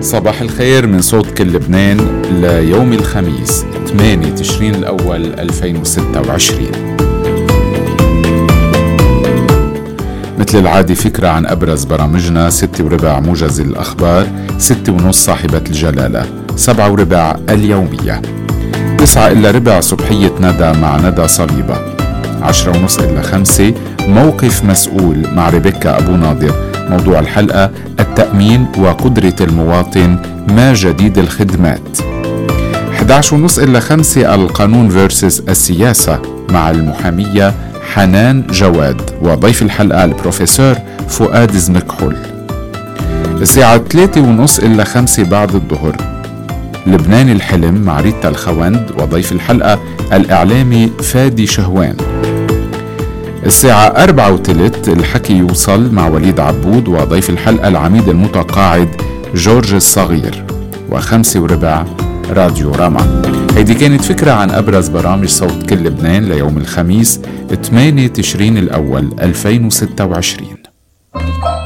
صباح الخير من صوت كل لبنان ليوم الخميس 8 تشرين الأول 2026. مثل العادة فكرة عن أبرز برامجنا: 6:15 موجز الأخبار، 6:30 صاحبة الجلالة، 7:15 اليومية، 9:15 صبحية ندى مع ندى صليبة، 10:30 موقف مسؤول مع ريبيكا أبو ناظر. موضوع الحلقة: التأمين وقدرة المواطن، ما جديد الخدمات. 11:30 القانون فيرسس السياسة مع المحامية حنان جواد، وضيف الحلقة البروفيسور فؤاد زمكحول. الساعة 3:30 بعد الظهر لبنان الحلم مع ريتا الخوند، وضيف الحلقة الإعلامي فادي شهوان. الساعة 4:15 الحكي يوصل مع وليد عبود، وضيف الحلقة العميد المتقاعد جورج الصغير. 5:15 راديو راما. هيدي كانت فكرة عن أبرز برامج صوت كل لبنان ليوم الخميس 8 تشرين الأول 2026.